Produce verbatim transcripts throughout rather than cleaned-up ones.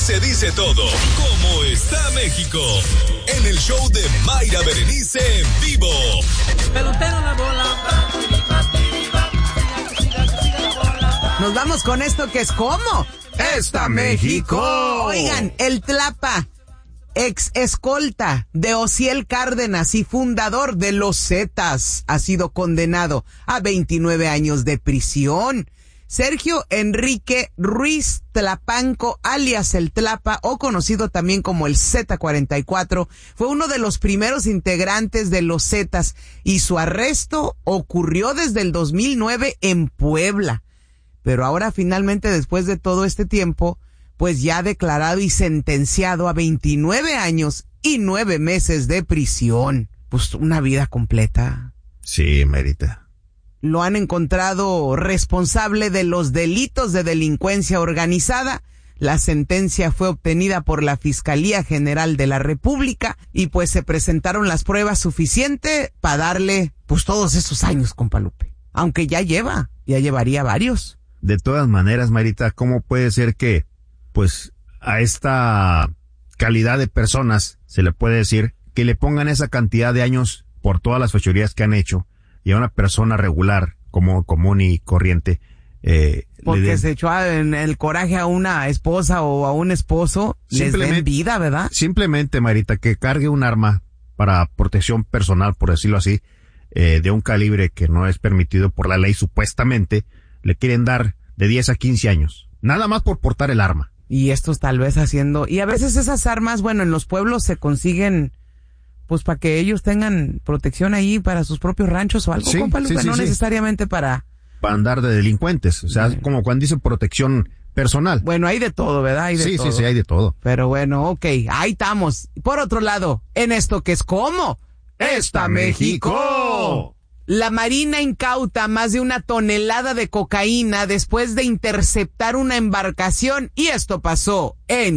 se dice todo. ¿Cómo está México? En el show de Mayra Berenice en vivo. Pelotero la bola. Nos vamos con esto que es ¿cómo? ¡Está México! Oigan, el Tlapa, ex escolta de Ociel Cárdenas y fundador de los Zetas, ha sido condenado a veintinueve años de prisión. Sergio Enrique Ruiz Tlapanco, alias el Tlapa, o conocido también como el Z cuarenta y cuatro, fue uno de los primeros integrantes de los Zetas y su arresto ocurrió desde el dos mil nueve en Puebla. Pero ahora finalmente, después de todo este tiempo, pues ya declarado y sentenciado a veintinueve años y nueve meses de prisión. Pues una vida completa. Sí, Marita. Lo han encontrado responsable de los delitos de delincuencia organizada. La sentencia fue obtenida por la Fiscalía General de la República y pues se presentaron las pruebas suficientes para darle pues todos esos años, compa Lupe. Aunque ya lleva, ya llevaría varios. De todas maneras, Marita, ¿cómo puede ser que, pues, a esta calidad de personas se le puede decir que le pongan esa cantidad de años por todas las fechorías que han hecho y a una persona regular, como común y corriente, eh, porque le den, se echó en el coraje a una esposa o a un esposo, les den vida, ¿verdad? Simplemente, Marita, que cargue un arma para protección personal, por decirlo así, eh, de un calibre que no es permitido por la ley supuestamente, le quieren dar de diez a quince años. Nada más por portar el arma. Y estos tal vez haciendo... Y a veces esas armas, bueno, en los pueblos se consiguen, pues para que ellos tengan protección ahí para sus propios ranchos o algo, sí, compa Lupe, sí, sí, no sí. necesariamente para... Para andar de delincuentes. O sea, sí. Como cuando dicen protección personal. Bueno, hay de todo, ¿verdad? Hay de sí, todo. sí, sí, hay de todo. Pero bueno, ok, ahí estamos. Por otro lado, en esto que es ¿cómo? ¡Está México! La Marina incauta más de una tonelada de cocaína después de interceptar una embarcación y esto pasó en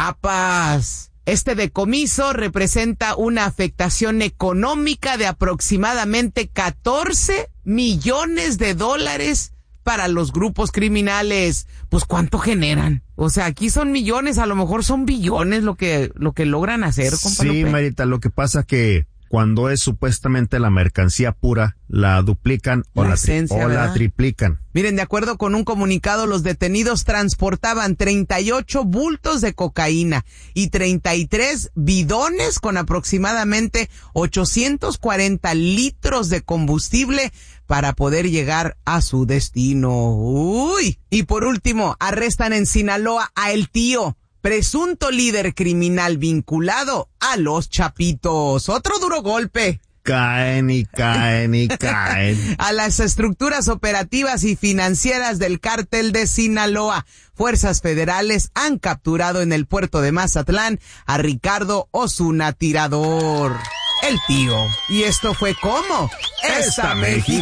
Chiapas. Este decomiso representa una afectación económica de aproximadamente catorce millones de dólares para los grupos criminales. Pues ¿cuánto generan? O sea, aquí son millones, a lo mejor son billones lo que lo que logran hacer, compa Sí, Lupe. Marita, lo que pasa que cuando es supuestamente la mercancía pura, la duplican o, La la, esencia, o ¿verdad? la triplican. Miren, de acuerdo con un comunicado, los detenidos transportaban treinta y ocho bultos de cocaína y treinta y tres bidones con aproximadamente ochocientos cuarenta litros de combustible para poder llegar a su destino. Uy. Y por último, arrestan en Sinaloa a El Tío, presunto líder criminal vinculado a los Chapitos. Otro duro golpe. Caen y caen y caen. A las estructuras operativas y financieras del cártel de Sinaloa. Fuerzas federales han capturado en el puerto de Mazatlán a Ricardo Osuna Tirador, El Tío. Y esto fue ¿cómo? ¡Está México!